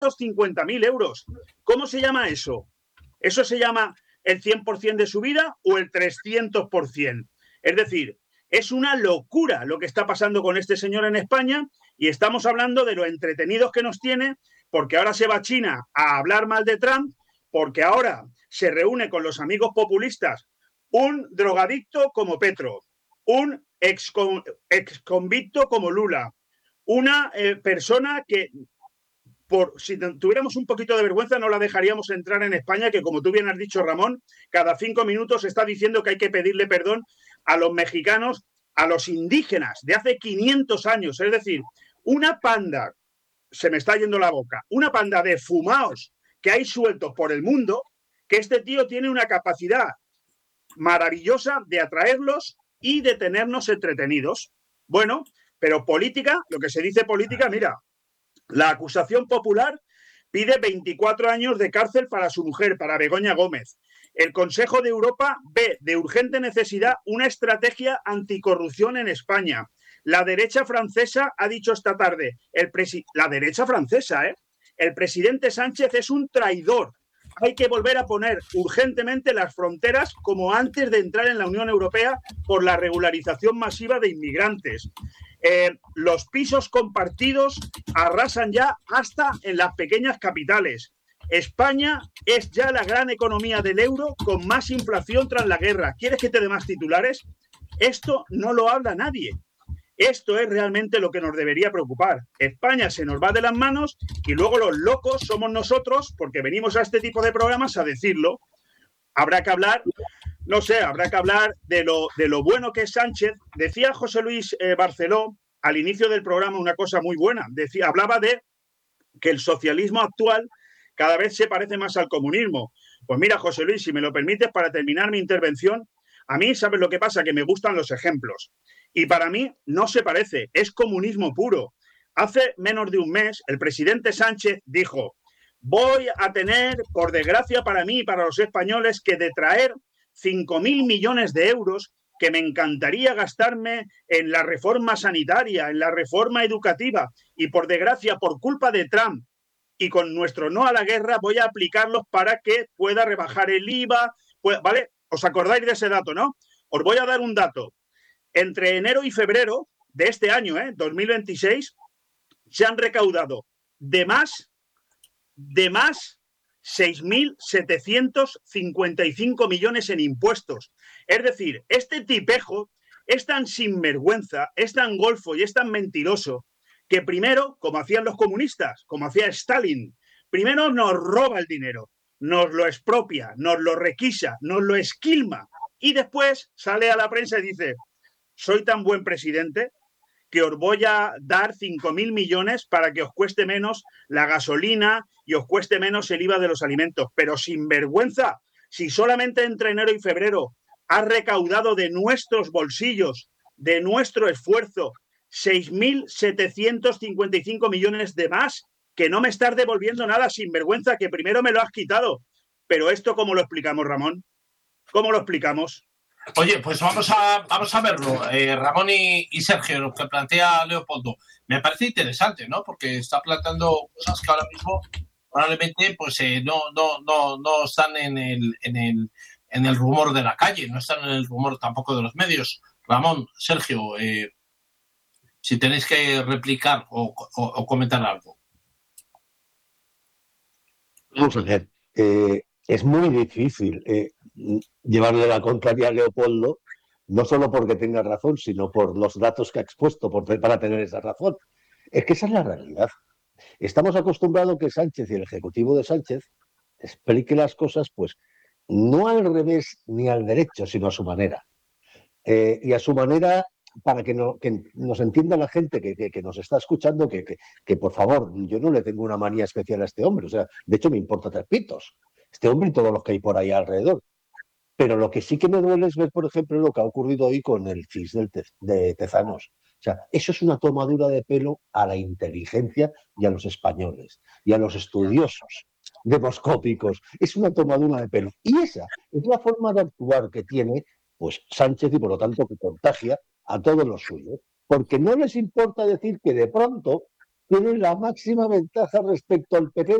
350.000 euros. ¿Cómo se llama eso? ¿Eso se llama el 100% de su vida o el 300%? Es decir, es una locura lo que está pasando con este señor en España y estamos hablando de lo entretenidos que nos tiene, porque ahora se va a China a hablar mal de Trump, porque ahora se reúne con los amigos populistas un drogadicto como Petro, un exconvicto como Lula, una persona que si tuviéramos un poquito de vergüenza no la dejaríamos entrar en España, que como tú bien has dicho, Ramón, cada 5 minutos está diciendo que hay que pedirle perdón a los mexicanos, a los indígenas de hace 500 años. Es decir, una panda, se me está yendo la boca, una panda de fumaos que hay sueltos por el mundo, que este tío tiene una capacidad maravillosa de atraerlos y de tenernos entretenidos. Bueno, pero política, lo que se dice política, mira, la acusación popular pide 24 años de cárcel para su mujer, para Begoña Gómez. El Consejo de Europa ve de urgente necesidad una estrategia anticorrupción en España. La derecha francesa ha dicho esta tarde, la derecha francesa, el presidente Sánchez es un traidor. Hay que volver a poner urgentemente las fronteras como antes de entrar en la Unión Europea por la regularización masiva de inmigrantes. Los pisos compartidos arrasan ya hasta en las pequeñas capitales. España es ya la gran economía del euro con más inflación tras la guerra. ¿Quieres que te dé más titulares? Esto no lo habla nadie. Esto es realmente lo que nos debería preocupar. España se nos va de las manos y luego los locos somos nosotros porque venimos a este tipo de programas a decirlo. Habrá que hablar, no sé, habrá que hablar de lo bueno que es Sánchez. Decía José Luis Barceló al inicio del programa una cosa muy buena. Hablaba de que el socialismo actual cada vez se parece más al comunismo. Pues mira, José Luis, si me lo permites, para terminar mi intervención, a mí, ¿sabes lo que pasa? Que me gustan los ejemplos. Y para mí no se parece, es comunismo puro. Hace menos de un mes, el presidente Sánchez dijo: voy a tener, por desgracia para mí y para los españoles, que detraer 5.000 millones de euros que me encantaría gastarme en la reforma sanitaria, en la reforma educativa, y por desgracia, por culpa de Trump y con nuestro no a la guerra, voy a aplicarlos para que pueda rebajar el IVA, ¿vale? ¿Os acordáis de ese dato, no? Os voy a dar un dato. Entre enero y febrero de este año, 2026, se han recaudado de más 6.755 millones en impuestos. Es decir, este tipejo es tan sinvergüenza, es tan golfo y es tan mentiroso que primero, como hacían los comunistas, como hacía Stalin, primero nos roba el dinero, nos lo expropia, nos lo requisa, nos lo esquilma y después sale a la prensa y dice: soy tan buen presidente que os voy a dar 5.000 millones para que os cueste menos la gasolina y os cueste menos el IVA de los alimentos. Pero sin vergüenza, si solamente entre enero y febrero has recaudado de nuestros bolsillos, de nuestro esfuerzo, 6.755 millones de más, que no me estás devolviendo nada, sin vergüenza, que primero me lo has quitado. Pero esto, ¿cómo lo explicamos, Ramón? ¿Cómo lo explicamos? Oye, pues vamos a verlo, Ramón y Sergio, lo que plantea Leopoldo. Me parece interesante, ¿no? Porque está planteando cosas que ahora mismo probablemente pues no están en el rumor de la calle, no están en el rumor tampoco de los medios. Ramón, Sergio, si tenéis que replicar o comentar algo. Vamos a ver, es muy difícil llevarle la contraria a Leopoldo, no solo porque tenga razón, sino por los datos que ha expuesto para tener esa razón. Es que esa es la realidad. Estamos acostumbrados a que Sánchez y el Ejecutivo de Sánchez explique las cosas, pues, no al revés ni al derecho, sino a su manera. Y a su manera, para que nos entienda la gente que nos está escuchando, que por favor, yo no le tengo una manía especial a este hombre. O sea, de hecho me importa tres pitos este hombre y todos los que hay por ahí alrededor. Pero lo que sí que me duele es ver, por ejemplo, lo que ha ocurrido hoy con el CIS de Tezanos. O sea, eso es una tomadura de pelo a la inteligencia y a los españoles y a los estudiosos demoscópicos. Es una tomadura de pelo. Y esa es la forma de actuar que tiene pues Sánchez y, por lo tanto, que contagia a todos los suyos. Porque no les importa decir que de pronto tiene la máxima ventaja respecto al PP